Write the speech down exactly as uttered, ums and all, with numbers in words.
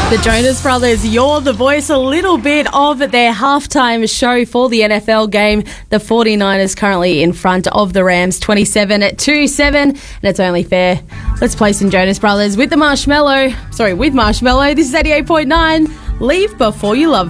The Jonas Brothers, you're the voice, a little bit of their halftime show for the N F L game. The forty-niners currently in front of the Rams, twenty-seven to seven, and it's only fair. Let's play some Jonas Brothers with the Marshmallow. Sorry, with Marshmallow. This is eighty-eight point nine. Leave before you love.